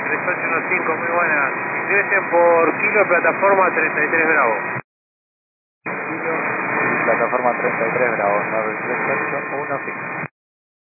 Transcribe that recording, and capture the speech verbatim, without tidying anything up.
tres ocho uno cinco, muy buenas. Ingresen por kilo, plataforma treinta y tres Bravo. Kilo, plataforma treinta y tres Bravo, nueve tres ocho uno cinco.